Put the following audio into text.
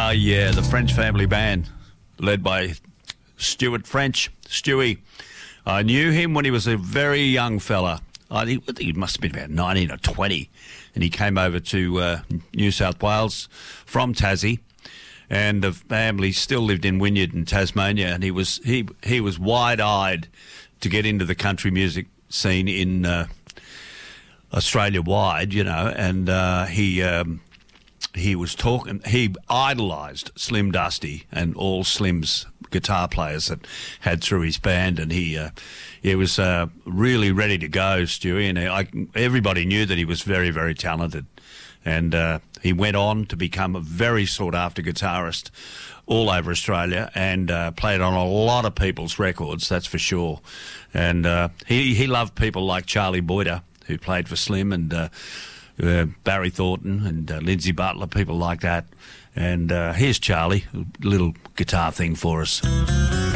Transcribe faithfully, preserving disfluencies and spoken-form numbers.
Oh, yeah, the French Family Band, led by Stuart French, Stewie. I knew him when he was a very young fella. I think he must have been about nineteen or twenty, and he came over to uh, New South Wales from Tassie, and the family still lived in Wynyard in Tasmania, and he was he he was wide-eyed to get into the country music scene in uh, Australia-wide, you know, and uh, he... Um, He was talking, he idolised Slim Dusty and all Slim's guitar players that had through his band, and he uh, he was uh, really ready to go, Stewie, and I, everybody knew that he was very, very talented. And uh, he went on to become a very sought-after guitarist all over Australia, and uh, played on a lot of people's records, that's for sure. And uh, he, he loved people like Charlie Boyder, who played for Slim, and uh, Uh, Barry Thornton and uh, Lindsay Butler, people like that. And uh, here's Charlie, a little guitar thing for us.